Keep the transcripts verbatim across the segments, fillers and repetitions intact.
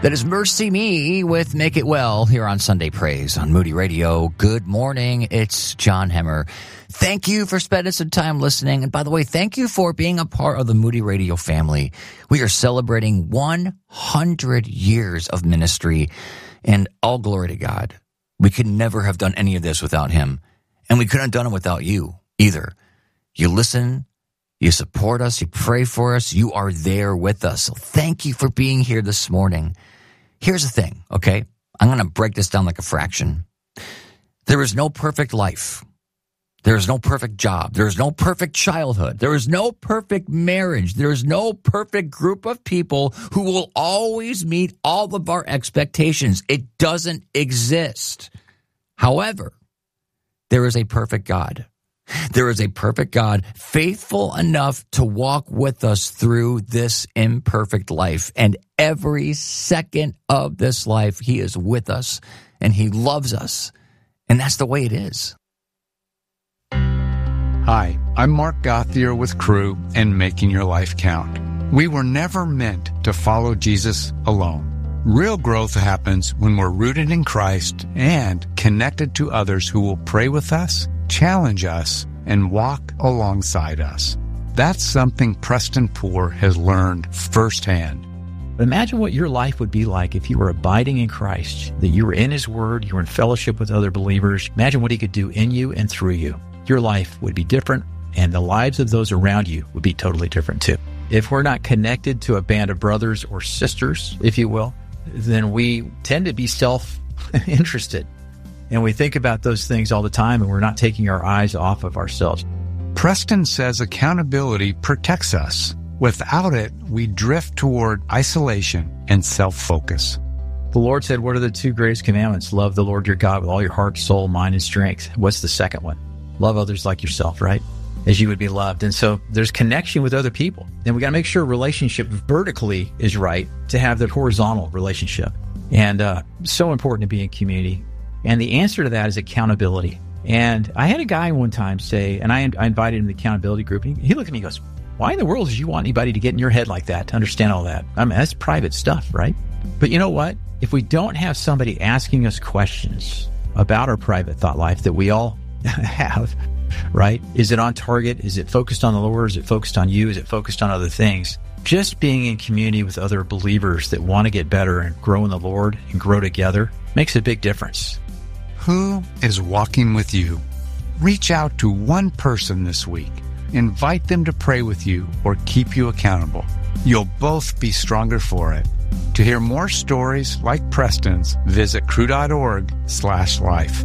That is Mercy Me with Make It Well here on Sunday Praise on Moody Radio. Good morning. It's John Hemmer. Thank you for spending some time listening. And by the way, thank you for being a part of the Moody Radio family. We are celebrating one hundred years of ministry, and all glory to God. We could never have done any of this without him, and we couldn't have done it without you either. You listen, you support us, you pray for us, you are there with us. So thank you for being here this morning. Here's the thing, okay? I'm going to break this down like a fraction. There is no perfect life. There is no perfect job. There is no perfect childhood. There is no perfect marriage. There is no perfect group of people who will always meet all of our expectations. It doesn't exist. However, there is a perfect God. There is a perfect God, faithful enough to walk with us through this imperfect life. And every second of this life, he is with us and he loves us. And that's the way it is. Hi, I'm Mark Gauthier with Crew and Making Your Life Count. We were never meant to follow Jesus alone. Real growth happens when we're rooted in Christ and connected to others who will pray with us, challenge us, and walk alongside us. That's something Preston Poore has learned firsthand. Imagine what your life would be like if you were abiding in Christ, that you were in his word, you were in fellowship with other believers. Imagine what he could do in you and through you. Your life would be different, and the lives of those around you would be totally different too. If we're not connected to a band of brothers or sisters, if you will, then we tend to be self-interested. And we think about those things all the time, and we're not taking our eyes off of ourselves. Preston says accountability protects us. Without it, we drift toward isolation and self-focus. The Lord said, what are the two greatest commandments? Love the Lord your God with all your heart, soul, mind, and strength. What's the second one? Love others like yourself, right? As you would be loved. And so there's connection with other people. And we got to make sure relationship vertically is right to have the horizontal relationship. And uh, so important to be in community. And the answer to that is accountability. And I had a guy one time say, and I, I invited him to the accountability group, and he, he looked at me and goes, why in the world did you want anybody to get in your head like that, to understand all that? I mean, that's private stuff, right? But you know what? If we don't have somebody asking us questions about our private thought life that we all have, right? Is it on target? Is it focused on the Lord? Is it focused on you? Is it focused on other things? Just being in community with other believers that want to get better and grow in the Lord and grow together makes a big difference. Who is walking with you? Reach out to one person this week. Invite them to pray with you or keep you accountable. You'll both be stronger for it. To hear more stories like Preston's, visit crew.org slash life.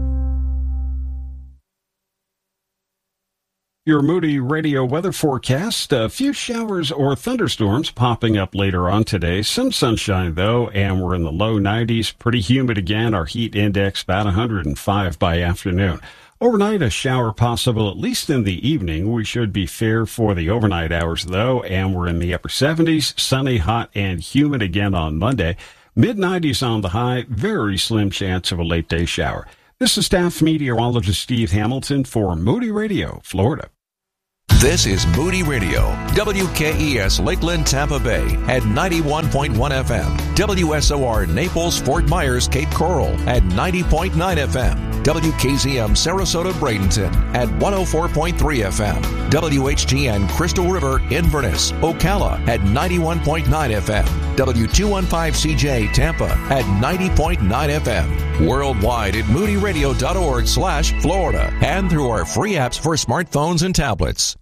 Your Moody Radio weather forecast, a few showers or thunderstorms popping up later on today. Some sunshine, though, and we're in the low nineties. Pretty humid again. Our heat index about one hundred five by afternoon. Overnight, a shower possible at least in the evening. We should be fair for the overnight hours, though, and we're in the upper seventies. Sunny, hot, and humid again on Monday. mid nineties on the high. Very slim chance of a late-day shower. This is staff meteorologist Steve Hamilton for Moody Radio, Florida. This is Moody Radio, W K E S Lakeland, Tampa Bay at ninety-one point one F M, W S O R Naples, Fort Myers, Cape Coral at ninety point nine F M, W K Z M Sarasota, Bradenton at one oh four point three F M, W H G N Crystal River, Inverness, Ocala at ninety-one point nine F M, W two fifteen C J Tampa at ninety point nine F M, worldwide at moodyradio.org slash Florida, and through our free apps for smartphones and tablets.